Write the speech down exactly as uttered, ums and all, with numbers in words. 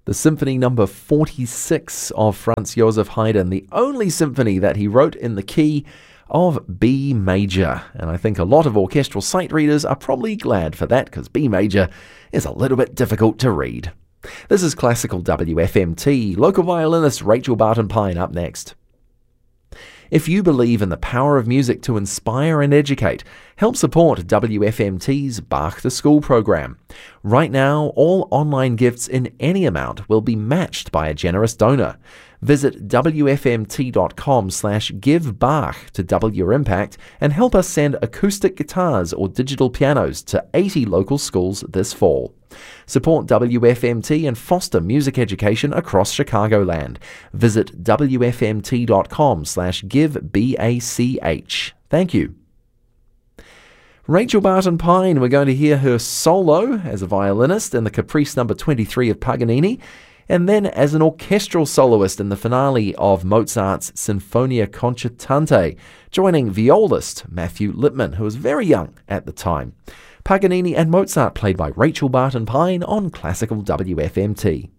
the Symphony number forty-six of Franz Josef Haydn, the only symphony that he wrote in the key of B major. And I think a lot of orchestral sight readers are probably glad for that, because B major is a little bit difficult to read. This is Classical W F M T. Local violinist Rachel Barton-Pine up next. If you believe in the power of music to inspire and educate, help support W F M T's Bach to School program. Right now, all online gifts in any amount will be matched by a generous donor. Visit W F M T dot com slash give Bach to double your impact and help us send acoustic guitars or digital pianos to eighty local schools this fall. Support W F M T and foster music education across Chicagoland. Visit W F M T dot com slash give B A C H. Thank you. Rachel Barton-Pine, we're going to hear her solo as a violinist in the Caprice number twenty-three of Paganini, and then as an orchestral soloist in the finale of Mozart's Sinfonia Concertante, joining violist Matthew Lipman, who was very young at the time. Paganini and Mozart played by Rachel Barton-Pine on Classical W F M T.